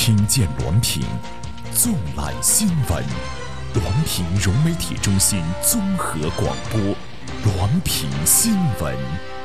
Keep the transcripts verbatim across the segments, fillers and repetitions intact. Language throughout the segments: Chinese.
听见滦平，纵览新闻。滦平融媒体中心综合广播，滦平新闻。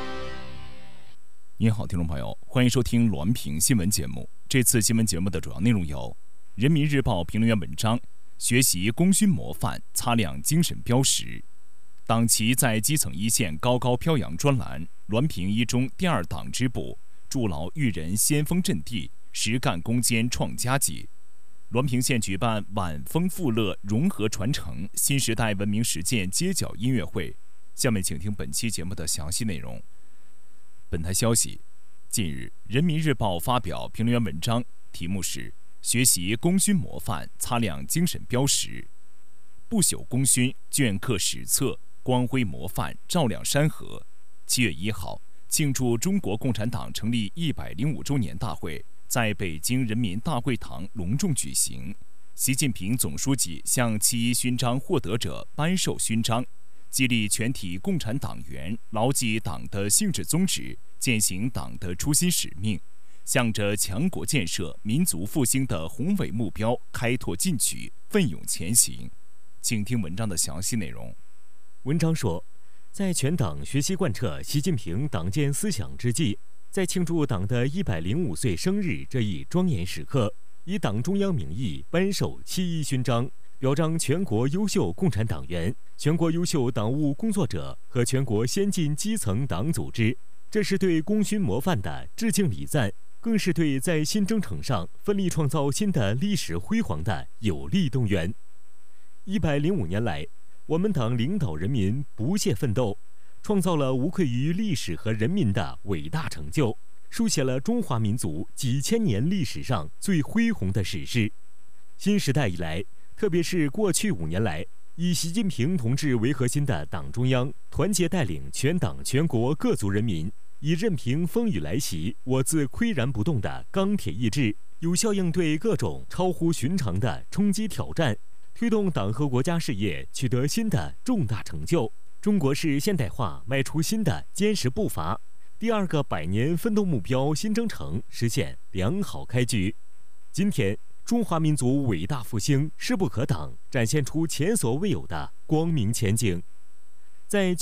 您好，听众朋友，欢迎收听滦平新闻节目。这次新闻节目的主要内容有：人民日报评论员文章，学习功勋模范，擦亮精神标识。党旗在基层一线高高飘扬专栏，滦平一中第二党支部筑牢育人先锋阵地，实干攻坚创佳绩。滦平县举办晚丰富乐融合传承新时代文明实践街角音乐会。下面请听本期节目的详细内容。本台消息，近日人民日报发表评论员文章，题目是学习功勋模范，擦亮精神标识。不朽功勋，镌刻史册，光辉模范，照亮山河。七月一号，庆祝中国共产党成立一百零五周年大会在北京人民大会堂隆重举行。习近平总书记向七一勋章获得者颁授勋章，激励全体共产党员牢记党的性质宗旨，践行党的初心使命，向着强国建设、民族复兴的宏伟目标开拓进取，奋勇前行。请听文章的详细内容。 文章说，在全党学习贯彻习近平党建思想之际，在庆祝党的一百零五岁生日这一庄严时刻，以党中央名义颁授七一勋章，表彰全国优秀共产党员、全国优秀党务工作者和全国先进基层党组织。这是对功勋模范的致敬礼赞，更是对在新征程上奋力创造新的历史辉煌的有力动员。一百零五年来，我们党领导人民不懈奋斗，创造了无愧于历史和人民的伟大成就，书写了中华民族几千年历史上最恢宏的史诗。新时代以来，特别是过去五年来，以习近平同志为核心的党中央团结带领全党全国各族人民，以任凭风雨来袭，我自岿然不动的钢铁意志，有效应对各种超乎寻常的冲击挑战，推动党和国家事业取得新的重大成就，中国式现代化迈出新的坚实步伐，第二个百年奋斗目标新征程实现良好开局。今天，中华民族伟大复兴势不可挡，展现出前所未有的光明前景。在